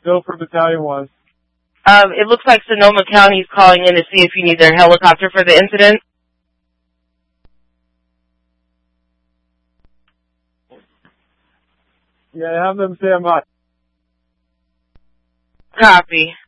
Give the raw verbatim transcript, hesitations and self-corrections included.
Guilford Battalion one. Um, it looks like Sonoma County is calling in to see if you need their helicopter for the incident. Yeah, have them stand by. Copy.